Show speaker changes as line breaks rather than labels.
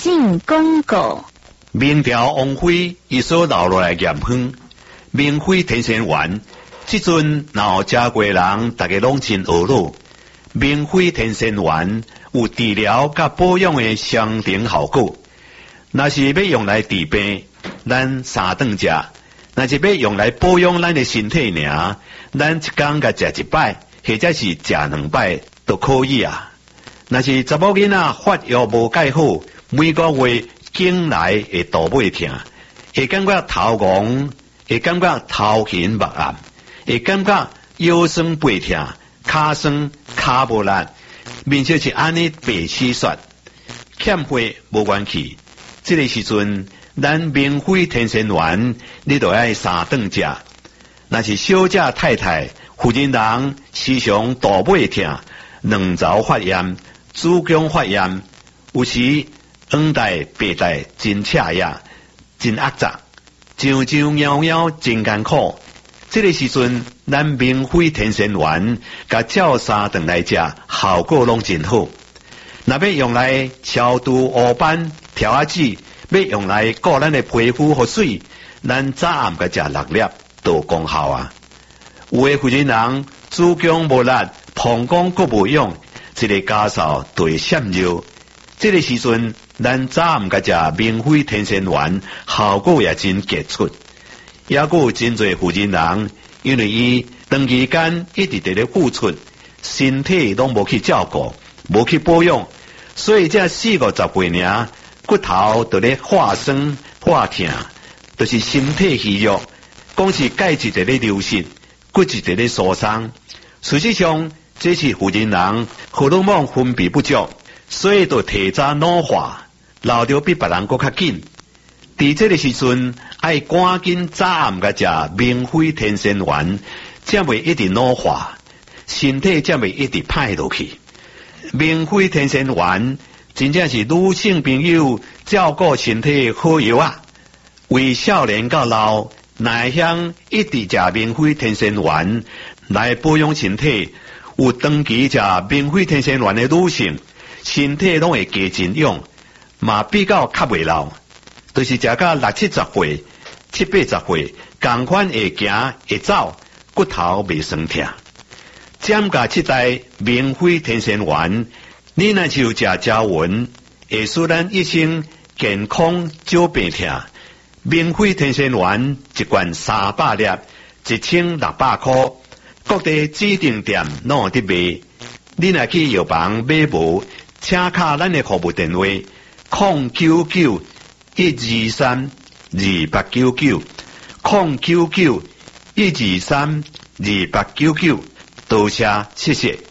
进广告。
明朝王妃伊所留落来盐分，明妃天仙丸，即阵若有食过人，大家拢真懊恼。明妃天仙丸有治疗甲保养的相同效果。若是要用来治病，咱三顿食；若是要用来保养咱的身体尔，咱一工甲食一摆，或者是食2摆都可以啊。若是查某囡仔发育无介好，每个月经来会肚尾痛，会感觉头晕，会感觉头晕目暗，会感觉腰酸背痛、骹酸骹无力，面色是安尼白痴雪，欠血无元气。这个时阵，咱明妃天仙丸，你就要3顿食。若是小姐太太、妇人人时常肚尾痛、卵巢发炎、子宫发炎，有时黄带、白带真赤呀，真压杂，上上喵喵真艰苦。这个时阵，咱明妃天仙丸，甲照3顿来食，效果拢真好。若要用来消除黑斑、调压子，要用来顾咱的皮肤和水，咱早暗甲食6粒都有功效啊。有的妇人人子宫无力、膀胱阁无用，一个家嫂就会闪热。这个时阵，咱早暗甲食明妃天仙丸，效果也真杰出。也有真侪妇人人，因为伊长期间一直伫咧付出，身体拢无去照顾，无去保养，所以这40-50岁尔，骨头就咧化酸化痛，就是身体虚弱，讲是钙质伫咧流失，骨质伫咧疏松。实际上，这是妇人人荷尔蒙分泌不足，所以就提早老化，老得比别人搁较紧。伫这个时阵，爱赶紧早暗甲食明妃天仙丸，才袂一直老化，身体才袂一直歹落去。明妃天仙丸真正是女性朋友照顾身体好药啊！为少年到老，乃想一直食明妃天仙丸来保养身体，有长期食明妃天仙丸的女性，身体拢会加真勇，嘛比较较袂老。就是食到60-70岁、70-80岁，同款会行会走，骨头袂酸痛。减价7袋明妃天仙丸，你若是有食胶原，会使咱一生健康少病痛。明妃天仙丸一罐300粒，1600块，各地指定店拢有伫卖。你若去药房买无，请卡咱的服务电话099-123-2899 099-123-2899，多谢，谢谢。